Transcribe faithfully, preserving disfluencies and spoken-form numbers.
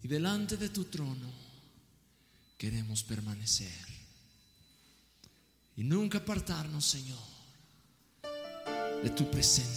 delante de tu trono queremos permanecer y nunca apartarnos, Señor, de tu presencia.